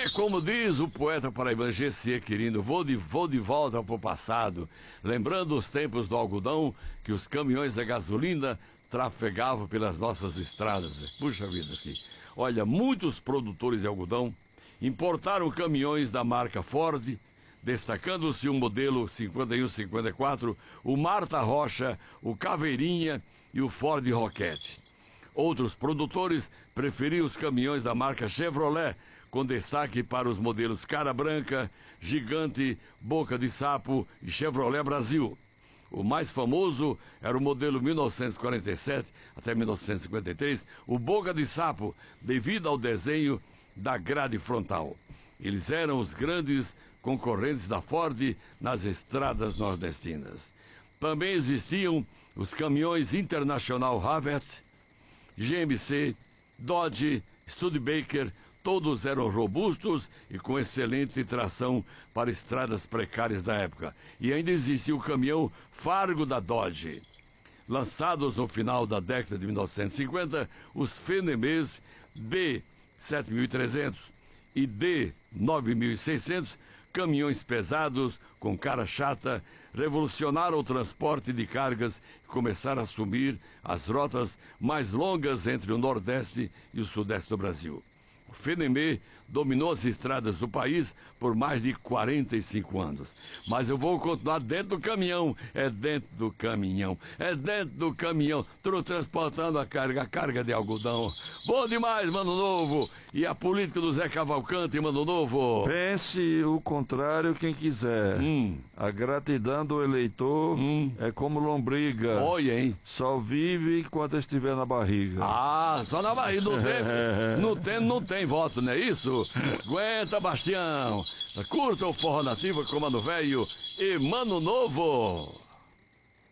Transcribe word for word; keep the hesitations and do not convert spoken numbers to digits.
É como diz o poeta paraibano G C Quirino, vou de, vou de volta pro passado, lembrando os tempos do algodão que os caminhões da gasolina trafegavam pelas nossas estradas. Puxa vida aqui. Olha, muitos produtores de algodão importaram caminhões da marca Ford, destacando-se o modelo cinquenta e um cinquenta e quatro, o Marta Rocha, o Caveirinha e o Ford Rocket. Outros produtores preferiam os caminhões da marca Chevrolet, com destaque para os modelos Cara Branca, Gigante, Boca de Sapo e Chevrolet Brasil. O mais famoso era o modelo mil novecentos e quarenta e sete até mil novecentos e cinquenta e três, o Boca de Sapo, devido ao desenho da grade frontal. Eles eram os grandes concorrentes da Ford nas estradas nordestinas. Também existiam os caminhões International Havertz, G M C, Dodge, Studebaker, todos eram robustos e com excelente tração para estradas precárias da época. E ainda existia o caminhão Fargo da Dodge. Lançados no final da década de mil novecentos e cinquenta, os Fenemês D sete mil e trezentos e D nove mil e seiscentos, caminhões pesados com cara chata, revolucionaram o transporte de cargas e começaram a assumir as rotas mais longas entre o Nordeste e o Sudeste do Brasil. O Fenemê dominou as estradas do país por mais de quarenta e cinco anos. Mas eu vou continuar dentro do caminhão, é dentro do caminhão, é dentro do caminhão, tô transportando a carga, a carga de algodão. Bom demais, Mano Novo! E a política do Zé Cavalcante, Mano Novo? Pense o contrário quem quiser. Hum. A gratidão do eleitor hum. é como lombriga. Olha, hein? Só vive enquanto estiver na barriga. Ah, só na barriga, não tem, não tem, não tem voto, não é isso? Aguenta, Bastião. Curta o Forró Nativa com Mano Velho e Mano Novo.